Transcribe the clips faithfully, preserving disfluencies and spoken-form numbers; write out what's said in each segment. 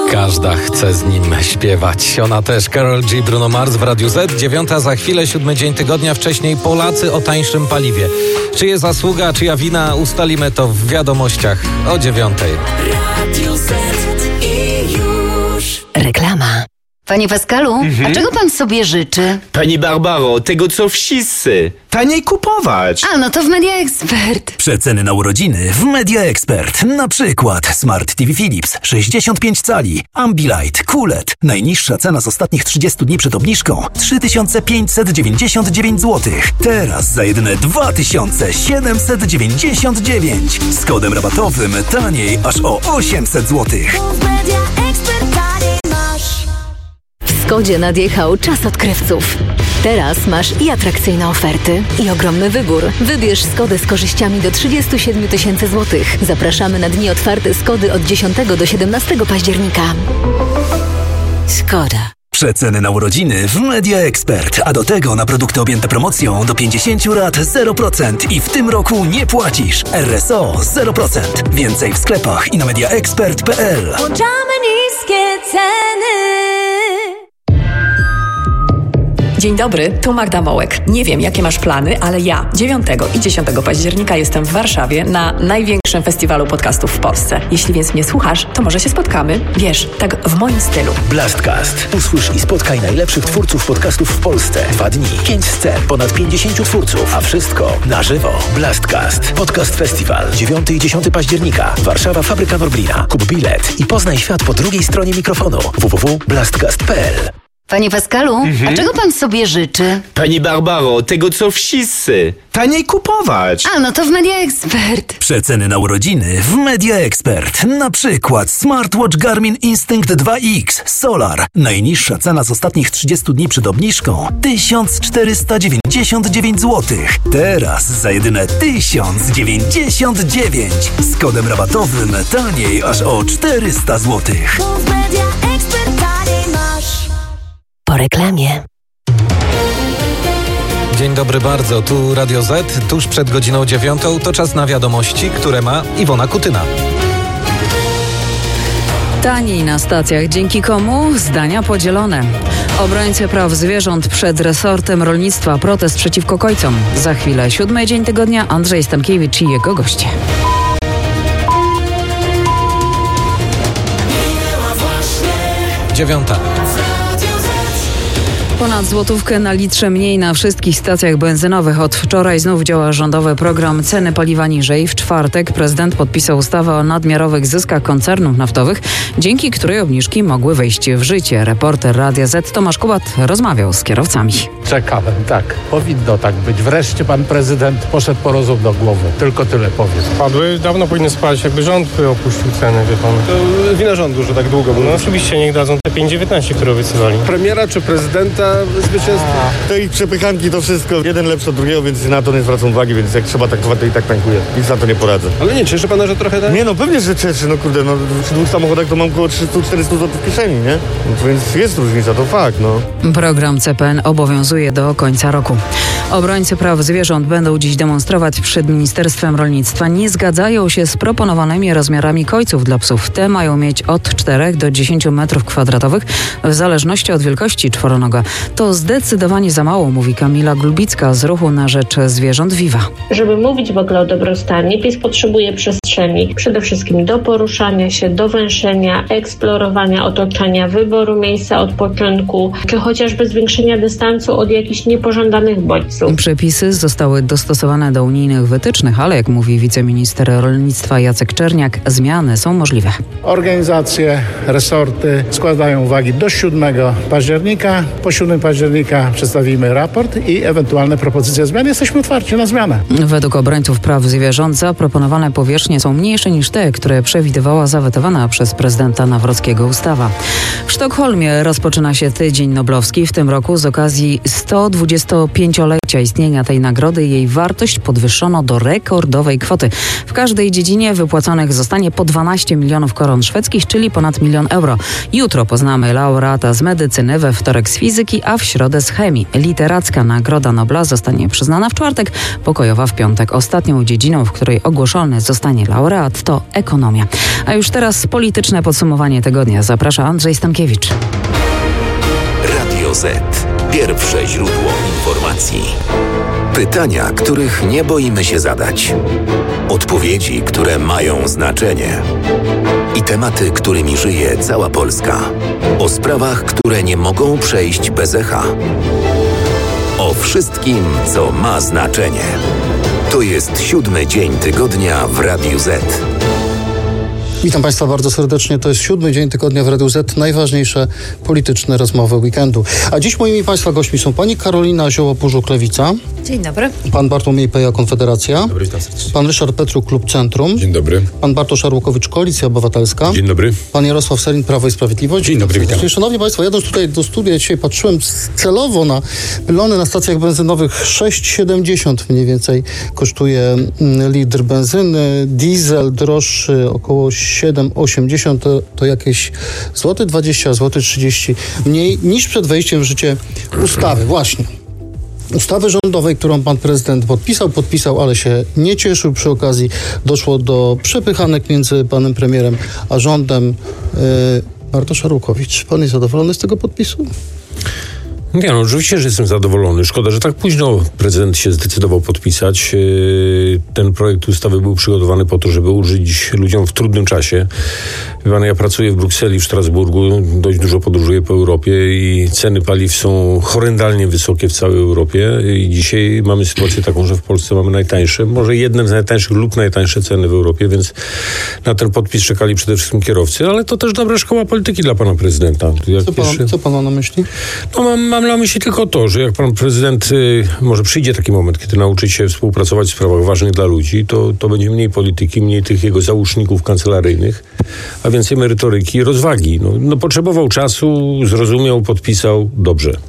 Każda chce z nim śpiewać. Ona też, Karol G, Bruno Mars w Radiu Z. Dziewiąta za chwilę, siódmy dzień tygodnia. Wcześniej Polacy o tańszym paliwie. Czyje zasługa, czyja wina, ustalimy to w wiadomościach o dziewiątej. Radio Z i już. Reklama. Panie Pascalu, Mhm. a czego pan sobie życzy? Pani Barbaro, tego co wszyscy. Taniej kupować. A, no to w Media Expert. Przeceny na urodziny w Media Expert. Na przykład Smart T V Philips sześćdziesiąt pięć cali, Ambilight, Q L E D. Najniższa cena z ostatnich trzydziestu dni przed obniżką trzy tysiące pięćset dziewięćdziesiąt dziewięć złotych. Teraz za jedyne dwa tysiące siedemset dziewięćdziesiąt dziewięć. Z kodem rabatowym taniej aż o osiemset złotych. W Media Expert taniej masz. W Skodzie nadjechał czas odkrywców. Teraz masz i atrakcyjne oferty, i ogromny wybór. Wybierz Skodę z korzyściami do trzydzieści siedem tysięcy złotych. Zapraszamy na dni otwarte Skody od dziesiątego do siedemnastego października. Skoda. Przeceny na urodziny w Media Expert, a do tego na produkty objęte promocją do pięćdziesiąt lat zero procent i w tym roku nie płacisz. R S O zero procent. Więcej w sklepach i na mediaexpert kropka p l. Włączamy niskie ceny. Dzień dobry, tu Magda Mołek. Nie wiem, jakie masz plany, ale ja dziewiątego i dziesiątego października jestem w Warszawie na największym festiwalu podcastów w Polsce. Jeśli więc mnie słuchasz, to może się spotkamy. Wiesz, tak w moim stylu. Blastcast. Usłysz i spotkaj najlepszych twórców podcastów w Polsce. Dwa dni, pięć scen, ponad pięćdziesięciu twórców, a wszystko na żywo. Blastcast. Podcast Festiwal. dziewiątego i dziesiątego października. Warszawa, Fabryka Norblina. Kup bilet i poznaj świat po drugiej stronie mikrofonu. w w w kropka blastcast kropka p l. Panie Pascalu, Mhm. a czego pan sobie życzy? Pani Barbaro, tego co wszyscy. Taniej kupować. A, no to w Media Expert. Przeceny na urodziny w Media Expert. Na przykład Smartwatch Garmin Instinct dwa X Solar. Najniższa cena z ostatnich trzydziestu dni przed obniżką tysiąc czterysta dziewięćdziesiąt dziewięć złotych. Teraz za jedyne tysiąc dziewięćdziesiąt dziewięć. Z kodem rabatowym taniej aż o czterysta złotych. W Media Expert taniej masz. Po reklamie. Dzień dobry bardzo, tu Radio Z. Tuż przed godziną dziewiątą to czas na wiadomości, które ma Iwona Kutyna. Taniej na stacjach. Dzięki komu? Zdania podzielone. Obrońcy praw zwierząt przed resortem rolnictwa. Protest przeciwko kojcom. Za chwilę siódmy dzień tygodnia. Andrzej Stankiewicz i jego goście. Dziewiąta. Ponad złotówkę na litrze mniej na wszystkich stacjach benzynowych. Od wczoraj znów działa rządowy program Ceny paliwa niżej. W czwartek prezydent podpisał ustawę o nadmiarowych zyskach koncernów naftowych, dzięki której obniżki mogły wejść w życie. Reporter Radia Z Tomasz Kubat rozmawiał z kierowcami. Czekałem, tak. Powinno tak być. Wreszcie pan prezydent poszedł po rozum do głowy. Tylko tyle powiem. Spadły, dawno powinny spać, jakby rząd opuścił ceny, wie pan. To wina rządu, że tak długo było. No oczywiście niech dadzą te pięć dziewiętnaście, które obiecywali. Premiera czy prezydenta zwycięstwa? Te ich przepychanki to wszystko. Jeden lepszy od drugiego, więc na to nie zwracam uwagi, więc jak trzeba tak to i tak tankuje. Nic na to nie poradzę. Ale nie cieszy pana, że trochę tak? Nie no, pewnie, że cieszy, no kurde, no przy dwóch samochodach to mam około trzysta czterysta złotych w kieszeni, nie? No, więc jest różnica, to fakt, no. Program C P N obowiązuje do końca roku. Obrońcy praw zwierząt będą dziś demonstrować przed Ministerstwem Rolnictwa. Nie zgadzają się z proponowanymi rozmiarami kojców dla psów. Te mają mieć od czterech do dziesięciu metrów kwadratowych w zależności od wielkości czworonoga. To zdecydowanie za mało, mówi Kamila Gulbicka z Ruchu na Rzecz Zwierząt Viva. Żeby mówić w ogóle o dobrostanie, pies potrzebuje przestrzeni. Przede wszystkim do poruszania się, do węszenia, eksplorowania otoczenia, wyboru miejsca odpoczynku, czy chociażby zwiększenia dystansu od jakichś niepożądanych bodźców. Przepisy zostały dostosowane do unijnych wytycznych, ale jak mówi wiceminister rolnictwa Jacek Czerniak, zmiany są możliwe. Organizacje, resorty składają uwagi do siódmego października. Po siódmego października przedstawimy raport i ewentualne propozycje zmian. Jesteśmy otwarci na zmianę. Według obrońców praw zwierząt zaproponowane powierzchnie są mniejsze niż te, które przewidywała zawetowana przez prezydenta Nawrockiego ustawa. W Sztokholmie rozpoczyna się Tydzień Noblowski. W tym roku z okazji sto dwudziestopięciolecia istnienia tej nagrody jej wartość podwyższono do rekordowej kwoty. W każdej dziedzinie wypłaconych zostanie po dwanaście milionów koron szwedzkich, czyli ponad milion euro. Jutro poznamy laureata z medycyny, we wtorek z fizyki, fizyki, a w środę z chemii. Literacka Nagroda Nobla zostanie przyznana w czwartek, pokojowa w piątek. Ostatnią dziedziną, w której ogłoszony zostanie laureat, to ekonomia. A już teraz polityczne podsumowanie tygodnia. Zaprasza Andrzej Stankiewicz. Radio Z. Pierwsze źródło informacji. Pytania, których nie boimy się zadać. Odpowiedzi, które mają znaczenie. I tematy, którymi żyje cała Polska. O sprawach, które nie mogą przejść bez echa. O wszystkim, co ma znaczenie. To jest siódmy dzień tygodnia w Radiu Z. Witam Państwa bardzo serdecznie. To jest siódmy dzień tygodnia w Radiu Z. Najważniejsze polityczne rozmowy weekendu. A dziś moimi Państwa gośćmi są pani Karolina Zioło-Pużuk, Lewica. Dzień dobry. Pan Bartłomiej Peja, Konfederacja. Dobry, witam serdecznie. Pan Ryszard Petru, Klub Centrum. Dzień dobry. Pan Bartosz Arłukowicz, Koalicja Obywatelska. Dzień dobry. Pan Jarosław Sellin, Prawo i Sprawiedliwość. Dzień dobry, witam. Szanowni Państwo, jadąc tutaj do studia, dzisiaj patrzyłem celowo na pylony na stacjach benzynowych. sześć siedemdziesiąt mniej więcej kosztuje litr benzyny. Diesel droższy około siedem osiemdziesiąt, to, to jakieś złoty dwadzieścia, złoty trzydzieści mniej niż przed wejściem w życie ustawy. Właśnie. Ustawy rządowej, którą pan prezydent podpisał, podpisał, ale się nie cieszył. Przy okazji doszło do przepychanek między panem premierem a rządem. Yy, Bartosz Arłukowicz, pan jest zadowolony z tego podpisu? Nie, no oczywiście, że jestem zadowolony. Szkoda, że tak późno prezydent się zdecydował podpisać. Ten projekt ustawy był przygotowany po to, żeby ulżyć ludziom w trudnym czasie. Wie pan, ja pracuję w Brukseli, w Strasburgu, dość dużo podróżuję po Europie i ceny paliw są horrendalnie wysokie w całej Europie i dzisiaj mamy sytuację taką, że w Polsce mamy najtańsze, może jedne z najtańszych lub najtańsze ceny w Europie, więc na ten podpis czekali przede wszystkim kierowcy, ale to też dobra szkoła polityki dla pana prezydenta. Jak co, pan, pierwszy... co pan ma na myśli? No mam, mam na myśli tylko to, że jak pan prezydent, y, może przyjdzie taki moment, kiedy nauczy się współpracować w sprawach ważnych dla ludzi, to, to będzie mniej polityki, mniej tych jego załóżników kancelaryjnych, a więcej merytoryki i rozwagi. No, no potrzebował czasu, zrozumiał, podpisał, dobrze.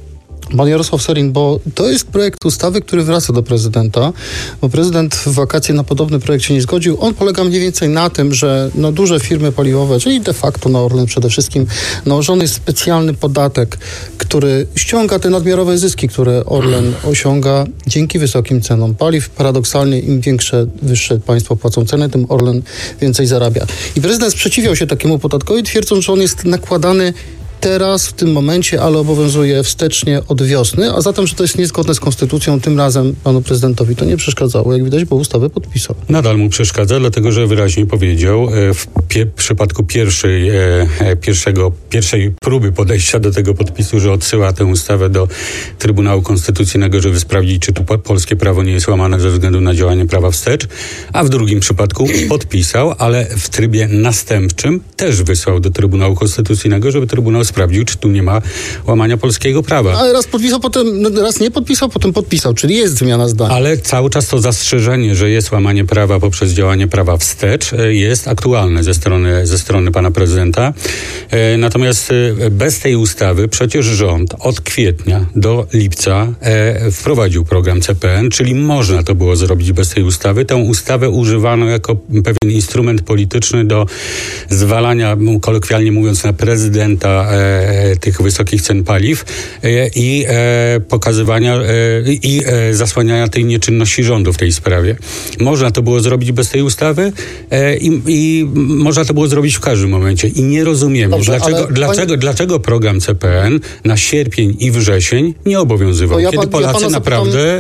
Pan Jarosław Sellin, bo to jest projekt ustawy, który wraca do prezydenta, bo prezydent w wakacje na podobny projekt się nie zgodził. On polega mniej więcej na tym, że no, duże firmy paliwowe, czyli de facto na Orlen przede wszystkim, nałożony jest specjalny podatek, który ściąga te nadmiarowe zyski, które Orlen osiąga dzięki wysokim cenom paliw. Paradoksalnie im większe, wyższe państwo płacą ceny, tym Orlen więcej zarabia. I prezydent sprzeciwiał się takiemu podatkowi, twierdząc, że on jest nakładany teraz, w tym momencie, ale obowiązuje wstecznie od wiosny, a zatem, że to jest niezgodne z konstytucją, tym razem panu prezydentowi to nie przeszkadzało, jak widać, bo ustawę podpisał. Nadal mu przeszkadza, dlatego że wyraźnie powiedział w pie- przypadku pierwszej, e, pierwszego, pierwszej próby podejścia do tego podpisu, że odsyła tę ustawę do Trybunału Konstytucyjnego, żeby sprawdzić, czy tu po- polskie prawo nie jest łamane ze względu na działanie prawa wstecz, a w drugim przypadku podpisał, ale w trybie następczym też wysłał do Trybunału Konstytucyjnego, żeby Trybunał sprawdził, czy tu nie ma łamania polskiego prawa. Ale raz podpisał, potem no, raz nie podpisał, potem podpisał, czyli jest zmiana zdania. Ale cały czas to zastrzeżenie, że jest łamanie prawa poprzez działanie prawa wstecz, jest aktualne ze strony, ze strony pana prezydenta. Natomiast bez tej ustawy przecież rząd od kwietnia do lipca wprowadził program C P N, czyli można to było zrobić bez tej ustawy. Tę ustawę używano jako pewien instrument polityczny do zwalania, kolokwialnie mówiąc, na prezydenta e, tych wysokich cen paliw e, i e, pokazywania e, i e, zasłaniania tej nieczynności rządu w tej sprawie. Można to było zrobić bez tej ustawy e, i, i można to było zrobić w każdym momencie. I nie rozumiemy, Dobrze, dlaczego, dlaczego, pani... dlaczego program C P N na sierpień i wrzesień nie obowiązywał, ja kiedy pan, Polacy ja naprawdę